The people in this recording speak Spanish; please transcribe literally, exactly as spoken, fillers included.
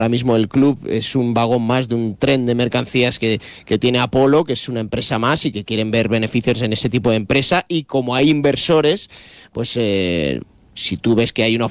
Ahora mismo el club es un vagón más de un tren de mercancías que, que tiene Apolo, que es una empresa más y que quieren ver beneficios en ese tipo de empresa. Y como hay inversores, pues eh, si tú ves que hay una